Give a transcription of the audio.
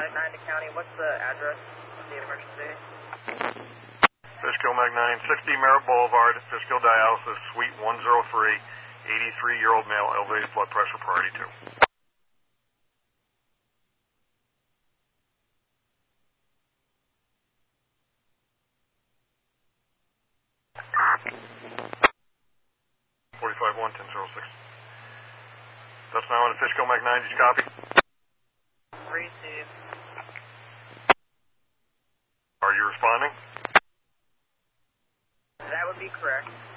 Mag 9 to county. What's the address of the emergency? Fishkill Mag 9, 60 Merritt Boulevard, Fishkill Dialysis, Suite 103, 83-year-old male, elevated blood pressure, priority 2. 45-1-10-06. That's now on the Fishkill Mag 9. Did you copy? Receive. Are you responding? That would be correct.